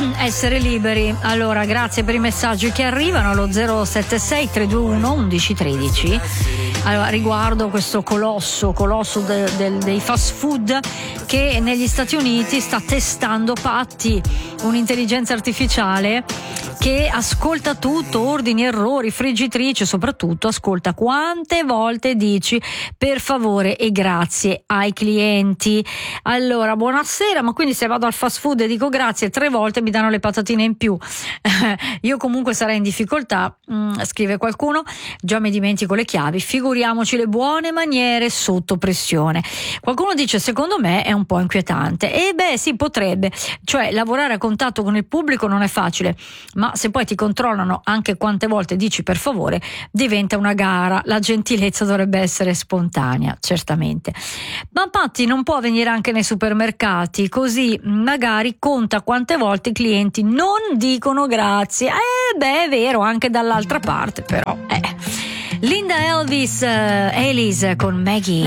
essere liberi. Allora, grazie per i messaggi che arrivano allo 076 321 1113. Allora, riguardo questo colosso dei fast food che negli Stati Uniti sta testando patti, un'intelligenza artificiale che ascolta tutto, ordini, errori, friggitrice, soprattutto ascolta quante volte dici per favore e grazie ai clienti. Allora, buonasera, ma quindi se vado al fast food e dico grazie 3 volte mi danno le patatine in più. Io comunque sarei in difficoltà, scrive qualcuno, già mi dimentico le chiavi, figuriamoci le buone maniere sotto pressione. Qualcuno dice secondo me è un po' inquietante. E beh sì, potrebbe, cioè lavorare a contatto con il pubblico non è facile, ma se poi ti controllano anche quante volte dici per favore diventa una gara. La gentilezza dovrebbe essere spontanea, certamente, ma infatti non può avvenire anche nei supermercati, così magari conta quante volte i clienti non dicono grazie. Beh, è vero anche dall'altra parte, però Linda Ellis con Maggie.